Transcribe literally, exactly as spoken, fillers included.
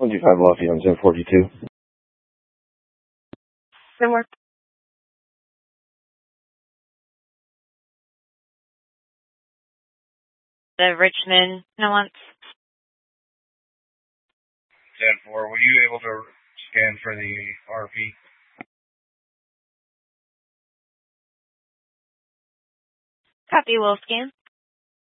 twenty-five Lofty on ten forty-two. Good work. The Richmond nuance. ten four, were you able to scan for the R P? Copy, will scan.